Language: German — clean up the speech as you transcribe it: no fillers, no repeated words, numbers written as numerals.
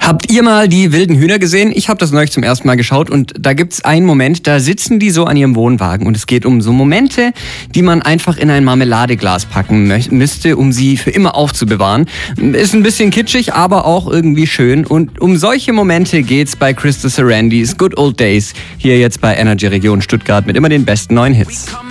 Habt ihr mal die wilden Hühner gesehen? Ich habe das neulich zum ersten Mal geschaut und da gibt's einen Moment, da sitzen die so an ihrem Wohnwagen und es geht um so Momente, die man einfach in ein Marmeladeglas packen müsste, um sie für immer aufzubewahren. Ist ein bisschen kitschig, aber auch irgendwie schön und um solche Momente geht's bei Crystal Sarandis Good Old Days hier jetzt bei Energy Region Stuttgart mit immer den besten neuen Hits.